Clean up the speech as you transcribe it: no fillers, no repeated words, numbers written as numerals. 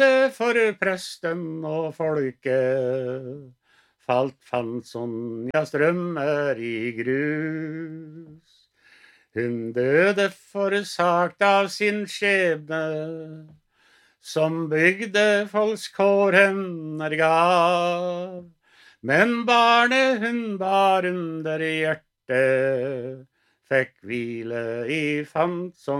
For presten og folket fant Sonja strømmer i grus. Hun døde forsagt av sin skjebne, som bygdefolkskår henne gav. Men barnet hun bar under hjertet, fikk hvile i fant som